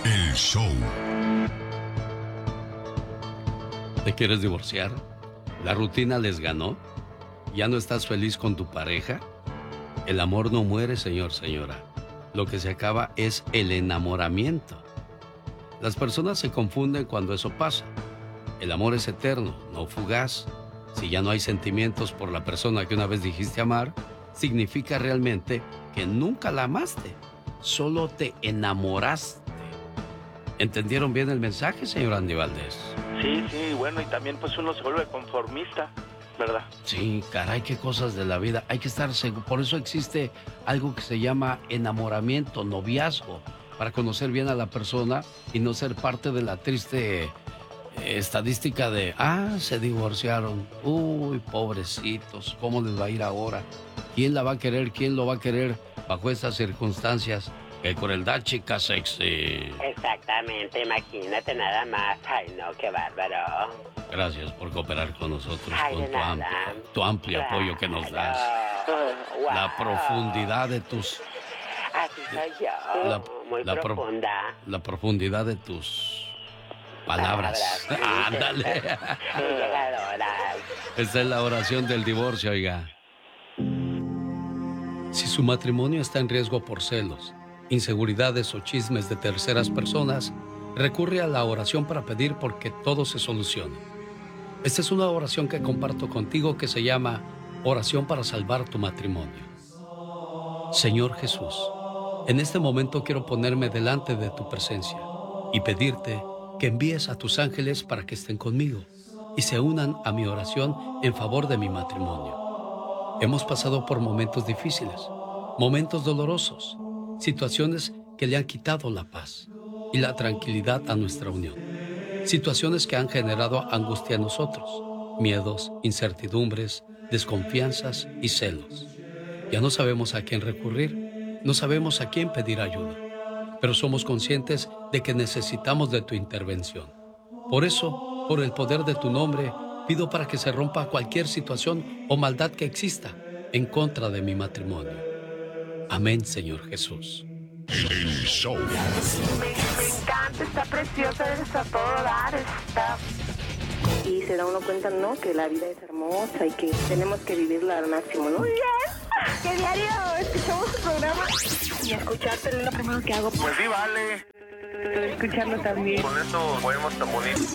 El show. ¿Te quieres divorciar? ¿La rutina les ganó? ¿Ya no estás feliz con tu pareja? El amor no muere, señor, señora. Lo que se acaba es el enamoramiento. Las personas se confunden cuando eso pasa. El amor es eterno, no fugaz. Si ya no hay sentimientos por la persona que una vez dijiste amar, significa realmente que nunca la amaste, solo te enamoraste. ¿Entendieron bien el mensaje, señor Andy Valdés? Sí, bueno, y también pues uno se vuelve conformista, ¿verdad? Sí, caray, qué cosas de la vida. Hay que estar seguro. Por eso existe algo que se llama enamoramiento, noviazgo, para conocer bien a la persona y no ser parte de la triste estadística de, se divorciaron. Uy, pobrecitos, ¿cómo les va a ir ahora? ¿Quién la va a querer? ¿Quién lo va a querer bajo estas circunstancias? ¡Qué crueldad, chica sexy! Exactamente, imagínate nada más. Ay, no, qué bárbaro. Gracias por cooperar con nosotros, Ay, con tu amplio apoyo que nos das. Wow. La profundidad de tus... Así soy yo, muy profunda. La profundidad de tus palabras. ¡Ándale! Esta es la oración del divorcio, oiga. Si su matrimonio está en riesgo por celos, inseguridades o chismes de terceras personas, recurre a la oración para pedir porque todo se solucione. Esta es una oración que comparto contigo que se llama Oración para salvar tu matrimonio. Señor Jesús, en este momento quiero ponerme delante de tu presencia y pedirte que envíes a tus ángeles para que estén conmigo y se unan a mi oración en favor de mi matrimonio. Hemos pasado por momentos difíciles, momentos dolorosos, situaciones que le han quitado la paz y la tranquilidad a nuestra unión. Situaciones que han generado angustia en nosotros, miedos, incertidumbres, desconfianzas y celos. Ya no sabemos a quién recurrir, no sabemos a quién pedir ayuda, pero somos conscientes de que necesitamos de tu intervención. Por eso, por el poder de tu nombre, pido para que se rompa cualquier situación o maldad que exista en contra de mi matrimonio. Amén, Señor Jesús. El show. Me encanta, está preciosa, está todo dar, está... Y se da uno cuenta, ¿no?, que la vida es hermosa y que tenemos que vivirla al máximo, ¿no? Muy bien, que diario escuchamos su programa. Y escucharte es lo primero que hago. Pues sí, vale. Escucharlo también. Con eso podemos tan bonito.